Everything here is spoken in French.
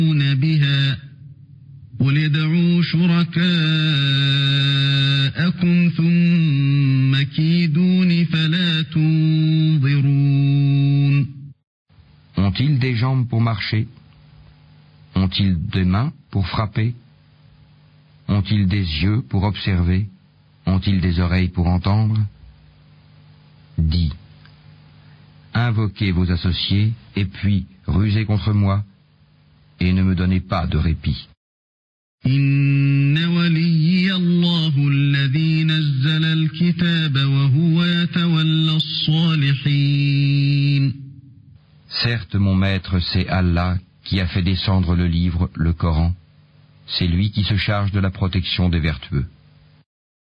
بها قل ادعوا شركاءكم ثم كيدون فلا تنظرون. Ont-ils des jambes pour marcher? Ont-ils des mains pour frapper? Ont-ils des yeux pour observer? Ont-ils des oreilles pour entendre? Dis, invoquez vos associés et puis rusez contre moi et ne me donnez pas de répit. إن وليي الله الذي نزل الكتاب وهو يتولى الصالحين. Certes, mon maître, c'est Allah qui a fait descendre le livre, le Coran. C'est lui qui se charge de la protection des vertueux.